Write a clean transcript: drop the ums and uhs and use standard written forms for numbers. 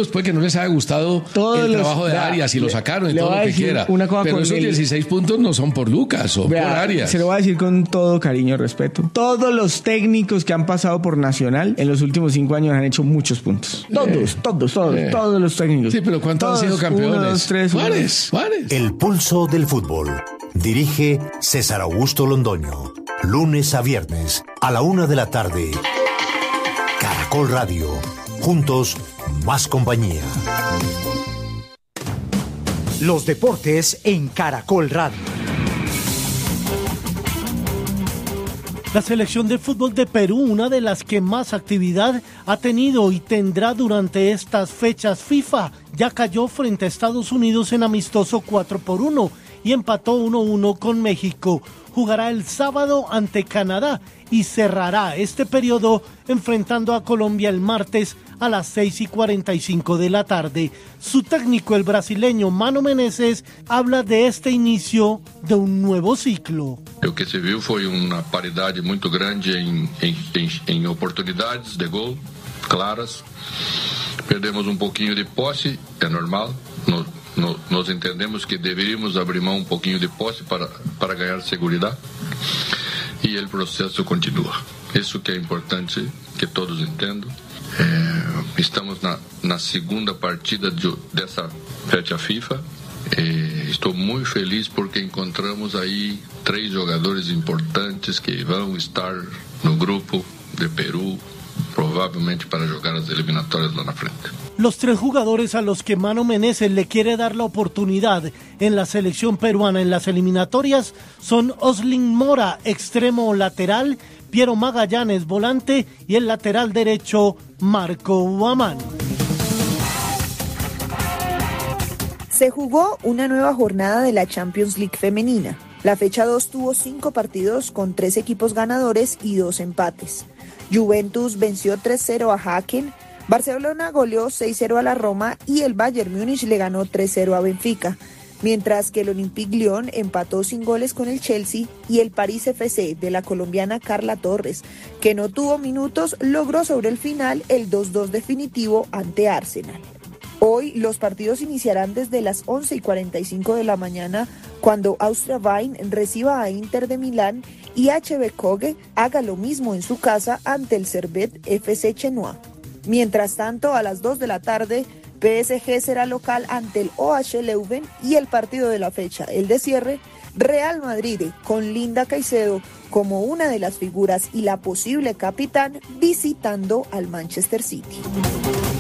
puntos, puede que no les haya gustado el trabajo de Arias y lo sacaron y todo lo que quiera. Pero esos 16 puntos no son por Lucas, son por Arias. Se lo voy a decir con todo cariño y respeto. Todos los técnicos que han pasado por Nacional en los últimos 5 años han hecho muchos puntos. Todos los técnicos. Sí, pero ¿cuántos han sido campeones? 1, 2, 3. Juárez. El pulso del fútbol. Dirige César Augusto Londoño. Lunes a viernes a la 1 de la tarde. Caracol Radio. Juntos, más compañía. Los deportes en Caracol Radio. La selección de fútbol de Perú, una de las que más actividad ha tenido y tendrá durante estas fechas FIFA, ya cayó frente a Estados Unidos en amistoso 4-1 y empató 1-1 con México. Jugará el sábado ante Canadá y cerrará este periodo enfrentando a Colombia el martes a las 6:45 de la tarde. Su técnico, el brasileño Mano Menezes, habla de este inicio de un nuevo ciclo. O que se viu foi uma paridade muito grande em oportunidades de gol, claras. Perdemos um pouquinho de posse, é normal. Nós entendemos que deveríamos abrir mão um pouquinho de posse para ganhar segurança. E o processo continua. Isso que é importante que todos entendam. Estamos na segunda partida dessa fecha FIFA. Estou muito feliz porque encontramos aí 3 jogadores importantes que vão estar no grupo de Perú, probablemente para jugar as eliminatórias lá na frente. Los 3 jugadores a los que Mano Menezes le quiere dar la oportunidad en la selección peruana en las eliminatorias son Oslin Mora, extremo lateral, Piero Magallanes, volante, y el lateral derecho, Marco Huamán. Se jugó una nueva jornada de la Champions League femenina. La fecha 2 tuvo 5 partidos con 3 equipos ganadores y 2 empates. Juventus venció 3-0 a Haken, Barcelona goleó 6-0 a la Roma y el Bayern Múnich le ganó 3-0 a Benfica, mientras que el Olympique Lyon empató sin goles con el Chelsea y el París FC de la colombiana Carla Torres, que no tuvo minutos, logró sobre el final el 2-2 definitivo ante Arsenal. Hoy los partidos iniciarán desde las 11:45 de la mañana cuando Austria Wien reciba a Inter de Milán y HB Køge haga lo mismo en su casa ante el Servette FC Chenois. Mientras tanto, a las 2 de la tarde, PSG será local ante el OH Leuven y el partido de la fecha, el de cierre, Real Madrid con Linda Caicedo como una de las figuras y la posible capitán visitando al Manchester City.